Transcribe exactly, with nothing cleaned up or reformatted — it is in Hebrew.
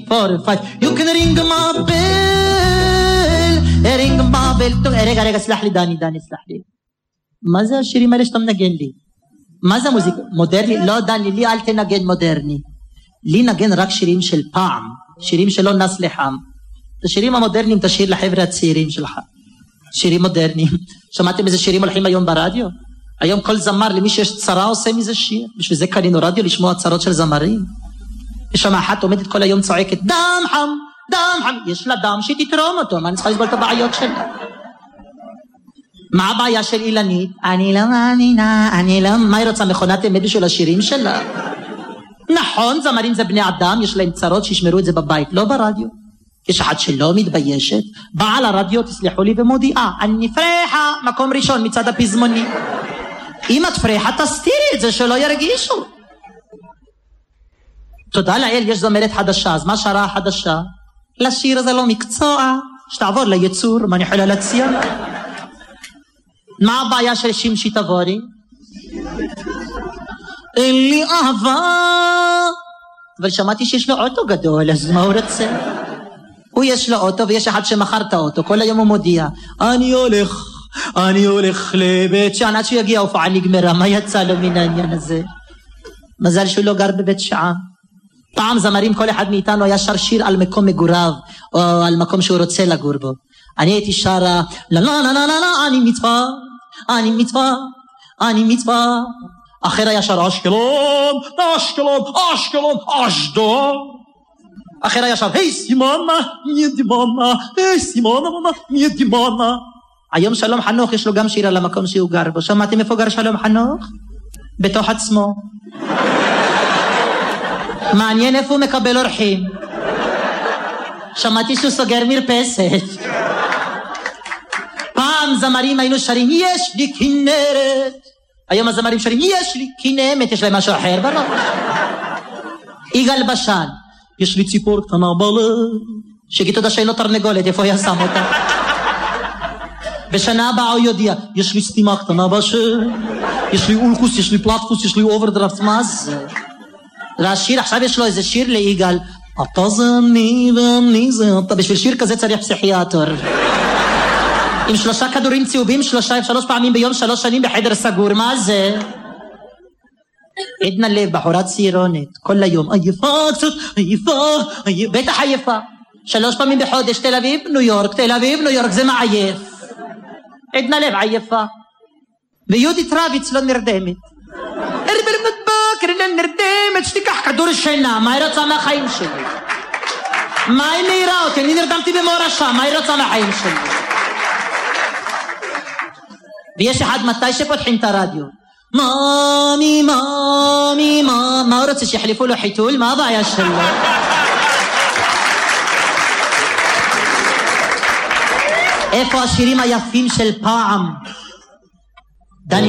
four, five. You can ring my bell, ring my bell. רגע, רגע, סלח לי, דני, דני, סלח לי. מה זה השירים האלה שאתה מנגן לי? מה זה המוזיקה? מודרני? לא, דני, לי אל תנגן מודרני. לי נגן רק שירים של פעם, שירים שלא נס לחם. את השירים המודרניים תשאיר לחבר'ה הצעירים שלך. שירים מודרניים. שמעתם איזה שירים הולכים היום ברדיו? היום כל זמר, למי שיש צרה עושה מזה שיר. בשביל זה קנינו רדיו לשמוע צרות של זמרים. יש שם אחת עומדת כל היום צועקת, דם חם, דם חם. יש לה דם שתתרום אותו, מה אני צריכה לסבול את הבעיות שלה? מה הבעיה של אילנית? אני לא מאמינה, אני לא... מה היא רוצה, מכונת אמת בשביל השירים שלה? נכון, זמרים זה בני אדם, יש להם צרות שישמרו את זה בבית, לא ברדיו. יש אחת שלא מתביישת, באה לרדיו, תסלחו לי, ומודיעה, אני פרחה, מקום ראשון מצד הפזמוני. אם את פרחה, תסתירי את זה, שלא ירגישו. תודה לאל, יש זמרת חדשה, אז מה שרה החדשה? לשיר זה לא מקצוע, שתעבור ליצור, מה אני יכולה להציע? מה הבעיה של שמשי תבורי? אין לי אהבה, אבל שמעתי שיש לו אוטו גדול, אז מה הוא רוצה? הוא יש לו אוטו ויש אחד שמכר את האוטו, כל היום הוא מודיע, אני הולך, אני הולך לבית שען, עד שהוא יגיע הופעה נגמרה, מה יצא לו מן העניין הזה? מזל שהוא לא גר בבית שען. פעם זמרים, כל אחד מאיתנו היה שר שיר על מקום מגוריו, או על מקום שהוא רוצה לגור בו. אני הייתי שרה, לא לא לא לא לא, אני מצווה, אני מצווה, אני מצווה. אחר היה שר אשקלון, אשקלון, אשקלון, אשדוד. אחר היה שר, היי סימונה, מי דימונה, היי סימונה, מי דימונה. היום שלום חנוך יש לו גם שיר על המקום שהוא גר בו. שמעתם איפה גר שלום חנוך? בתוך עצמו. מעניין איפה הוא מקבל אורחים. שמעתי שהוא סוגר מרפסת. פעם זמרים היינו שרים, יש לי כנרת. היום הזמרים שרים, יש לי כנמת, יש להם משהו אחר בראש. יגאל בשן, יש לי ציפור קטנה בלב. שיגיד תודה שאין לו תרנגולת, איפה היה שם אותה? בשנה הבאה הוא יודיע, יש לי סתימה קטנה בשם, יש לי אולקוס, יש לי פלטפוס, יש לי אוברדרפט, מה זה? והשיר, עכשיו יש לו איזה שיר ליגאל, אתה זה אני ואני זה אתה, בשביל שיר כזה צריך פסיכיאטר. עם שלושה כדורים צהובים, שלושה, שלוש פעמים ביום, שלוש שנים בחדר סגור, מה זה? עדנה לב, בחורה צעירונת, כל היום, עייפה קצת, עייפה, בטח עייפה. שלוש פעמים בחודש, תל אביב, ניו יורק, תל אביב, ניו יורק, זה מעייף. עדנה לב, עייפה. ויהודית רביץ לא נרדמת. הרברמת בקר, לא נרדמת, שתיקח כדור שינה, מה היא רוצה מהחיים שלי? מה היא מהירה אותי? אני נרדמתי במורשה, מה היא רוצה מהחיים שלי? ויש אחד מתי שפותחים את הרדיו. מאמי, מאמי, מאמי, מה הוא רוצה שיחליפו לו חיתול? מה הבעיה שלו? איפה השירים היפים של פעם?